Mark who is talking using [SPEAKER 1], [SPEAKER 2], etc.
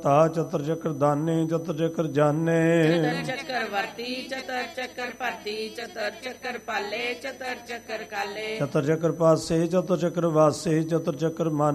[SPEAKER 1] ਤਾ ਚਤੁਰ ਚੱਕਰ ਦਾਨੇ ਚਤੁਰ ਚੱਕਰ ਜਾਣੇ।
[SPEAKER 2] ਚਤੁਰ ਚੱਕਰ ਵਰਤੀ ਚਤੁਰ ਚੱਕਰ ਭਰਤੀ ਚਤੁਰ ਚੱਕਰ ਪਾਲੇ ਚਤੁਰ ਚੱਕਰ ਕਾਲੇ।
[SPEAKER 1] ਚਤੁਰ ਚੱਕਰ ਪਾਸੇ ਚਤੁਰ ਚੱਕਰ ਵਾਸੇ ਚਤੁਰ ਚੱਕਰ